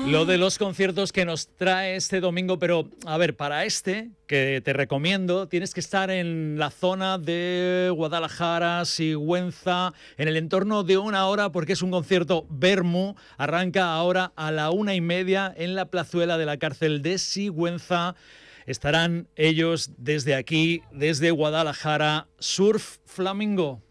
Lo de los conciertos que nos trae este domingo, pero a ver, para este, que te recomiendo, tienes que estar en la zona de Guadalajara, Sigüenza, en el entorno de 1 hora, porque es un concierto Vermú. Arranca ahora a la 1:30 en la plazuela de la cárcel de Sigüenza. Estarán ellos desde aquí, desde Guadalajara, Surf Flamingo.